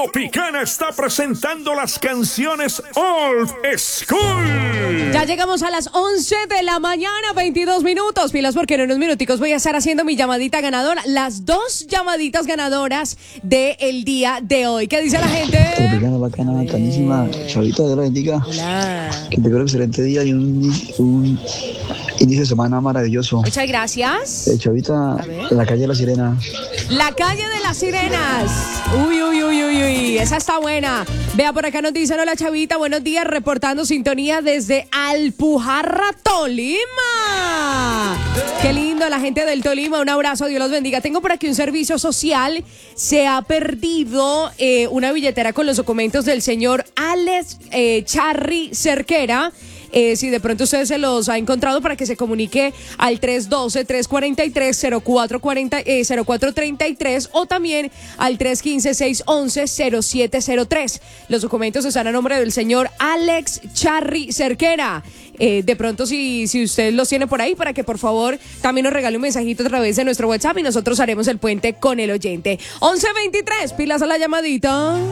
Tropicana está presentando las canciones Old School. Ya llegamos a las 11 de la mañana, 22 minutos. Pilas, porque en unos minuticos voy a estar haciendo mi llamadita ganadora. Las 2 llamaditas ganadoras del día de hoy. ¿Qué dice la gente? Tropicana, bacana, bacanísima. Chavita, Dios la bendiga. Hola. Que tenga un excelente día y un inicio de semana maravilloso. Muchas gracias. Chavita, la calle de la Sirena. La calle de las sirenas. Uy, uy, uy, uy, uy. Esa está buena. Vea, por acá nos dicen, hola Chavita, buenos días, reportando sintonía desde Alpujarra, Tolima. Qué lindo, la gente del Tolima, un abrazo, Dios los bendiga. Tengo por aquí un servicio social. Se ha perdido una billetera con los documentos del señor Alex Charri Cerquera. Si de pronto usted se los ha encontrado, para que se comunique al 312-343-0433 o también al 315-611-0703. Los documentos están a nombre del señor Alex Charri Cerquera. De pronto, si usted los tiene por ahí, para que por favor también nos regale un mensajito a través de nuestro WhatsApp y nosotros haremos el puente con el oyente. 11:23, pilas a la llamadita.